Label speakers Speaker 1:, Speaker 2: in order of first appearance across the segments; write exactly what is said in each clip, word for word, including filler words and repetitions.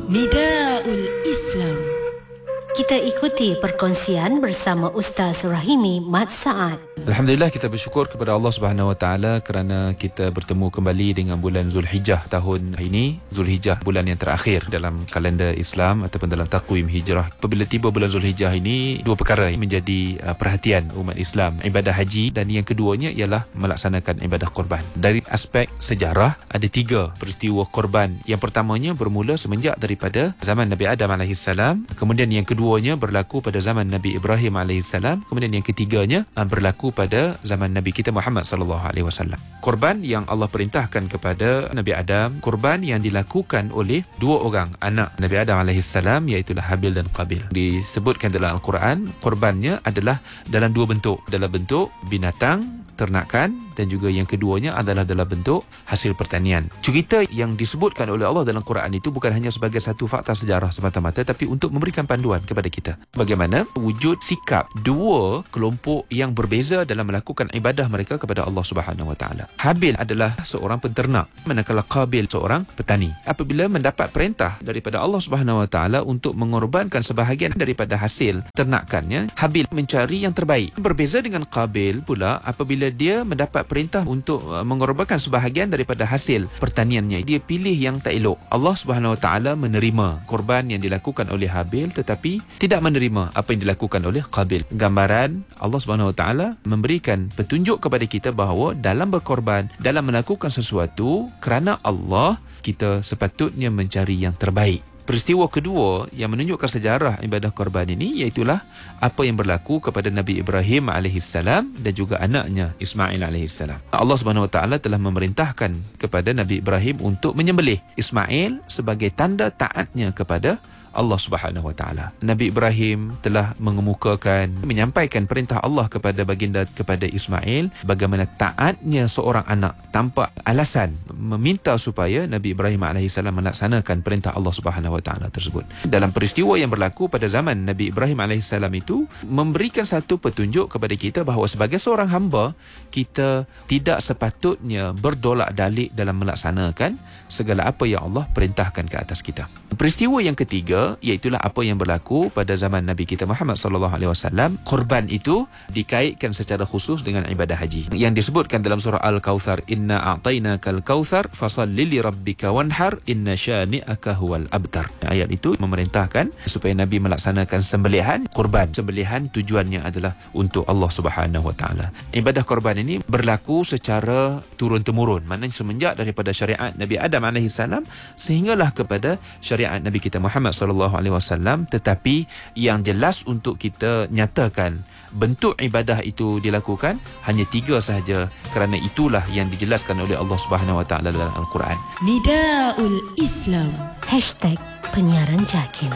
Speaker 1: Nidaul Islam. Kita ikuti perkongsian bersama Ustaz Rahimi Mat Saad.
Speaker 2: Alhamdulillah, kita bersyukur kepada Allah Subhanahu Wa Taala kerana kita bertemu kembali dengan bulan Zulhijjah tahun ini. Zulhijjah bulan yang terakhir dalam kalender Islam ataupun dalam takwim hijrah. Apabila tiba bulan Zulhijjah ini, dua perkara yang menjadi uh, perhatian umat Islam, ibadah haji, dan yang keduanya ialah melaksanakan ibadah korban. Dari aspek sejarah, ada tiga peristiwa korban. Yang pertamanya bermula semenjak daripada zaman Nabi Adam alaihissalam, kemudian yang keduanya berlaku pada zaman Nabi Ibrahim alaihissalam, kemudian yang ketiganya uh, berlaku pada zaman Nabi kita Muhammad sallallahu alaihi wasallam. Korban yang Allah perintahkan kepada Nabi Adam, korban yang dilakukan oleh dua orang anak Nabi Adam alaihissalam, iaitu Habil dan Qabil. Disebutkan dalam Al-Quran, korbannya adalah dalam dua bentuk, dalam bentuk binatang, ternakan, dan juga yang keduanya adalah dalam bentuk hasil pertanian. Cerita yang disebutkan oleh Allah dalam Quran itu bukan hanya sebagai satu fakta sejarah semata-mata, tapi untuk memberikan panduan kepada kita bagaimana wujud sikap dua kelompok yang berbeza dalam melakukan ibadah mereka kepada Allah Subhanahu Wa Taala. Habil adalah seorang penternak, manakala Qabil seorang petani. Apabila mendapat perintah daripada Allah Subhanahu Wa Taala untuk mengorbankan sebahagian daripada hasil ternakannya, Habil mencari yang terbaik. Berbeza dengan Qabil pula, apabila dia mendapat perintah untuk mengorbankan sebahagian daripada hasil pertaniannya, dia pilih yang tak elok. Allah Subhanahu Wa Taala menerima korban yang dilakukan oleh Habil, tetapi tidak menerima apa yang dilakukan oleh Qabil. Gambaran Allah Subhanahu Wa Taala memberikan petunjuk kepada kita bahawa dalam berkorban, dalam melakukan sesuatu kerana Allah, kita sepatutnya mencari yang terbaik. Peristiwa kedua yang menunjukkan sejarah ibadah korban ini, iaitulah apa yang berlaku kepada Nabi Ibrahim alaihissalam dan juga anaknya Ismail alaihissalam. Allah Subhanahu Wa Taala telah memerintahkan kepada Nabi Ibrahim untuk menyembelih Ismail sebagai tanda taatnya kepada Allah Subhanahu Wa Taala. Nabi Ibrahim telah mengemukakan, menyampaikan perintah Allah kepada baginda, kepada Ismail, bagaimana taatnya seorang anak tanpa alasan, meminta supaya Nabi Ibrahim alaihissalam melaksanakan perintah Allah Subhanahu Wa Taala tersebut. Dalam peristiwa yang berlaku pada zaman Nabi Ibrahim alaihissalam itu memberikan satu petunjuk kepada kita bahawa sebagai seorang hamba, kita tidak sepatutnya berdolak-dalik dalam melaksanakan segala apa yang Allah perintahkan ke atas kita. Peristiwa yang ketiga, iaitulah apa yang berlaku pada zaman Nabi kita Muhammad sallallahu alaihi wasallam. Korban itu dikaitkan secara khusus dengan ibadah haji, yang disebutkan dalam surah Al-Kautsar, inna a'tainakal kautsar fasalli li rabbika wanhar inna syani'aka huwal abtar. Ayat itu memerintahkan supaya Nabi melaksanakan sembelihan korban. Sembelihan tujuannya adalah untuk Allah Subhanahu Wa Taala. Ibadah korban ini berlaku secara turun-temurun, maknanya semenjak daripada syariat Nabi Adam alaihissalam sehinggalah kepada syariat Nabi kita Muhammad sallallahu alaihi wasallam. Tetapi yang jelas untuk kita nyatakan bentuk ibadah itu dilakukan hanya tiga sahaja, kerana itulah yang dijelaskan oleh Allah Subhanahu Wa Taala dalam Al-Quran.
Speaker 1: Nidaul Islam Hashtag Penyiaran Jakim.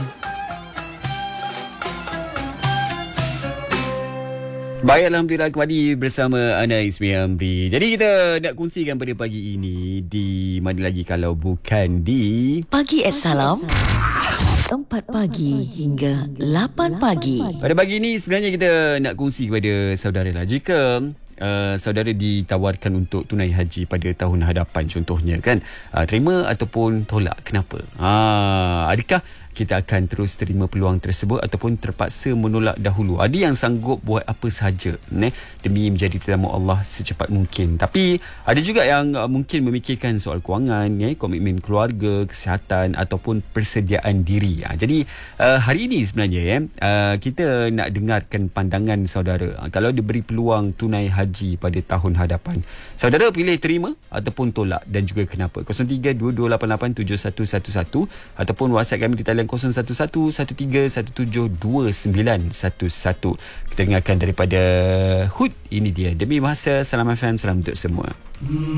Speaker 3: Baik, Alhamdulillah kembali bersama Ana Ismi Amri. Jadi kita nak kongsikan pada pagi ini di mana lagi kalau bukan di
Speaker 1: Pagi Assalam, empat pagi hingga lapan pagi.
Speaker 3: Pada pagi ini sebenarnya kita nak kongsi kepada saudara lah, jika Uh, saudara ditawarkan untuk tunai haji pada tahun hadapan contohnya kan, uh, terima ataupun tolak, kenapa? Uh, adakah kita akan terus terima peluang tersebut ataupun terpaksa menolak dahulu? Ada yang sanggup buat apa sahaja ne, demi menjadi tetamu Allah secepat mungkin. Tapi ada juga yang uh, mungkin memikirkan soal kewangan, ne, komitmen keluarga, kesihatan ataupun persediaan diri. Uh, jadi uh, hari ini sebenarnya ya, uh, kita nak dengarkan pandangan saudara. Uh, kalau diberi peluang tunai haji pada tahun hadapan, saudara pilih terima ataupun tolak, dan juga kenapa? kosong tiga dua dua lapan lapan tujuh satu satu satu ataupun WhatsApp kami di talian kosong satu satu satu tiga satu tujuh dua sembilan satu satu. Kita dengarkan daripada Hud. Ini dia Demi Bahasa Salam F M, salam untuk semua.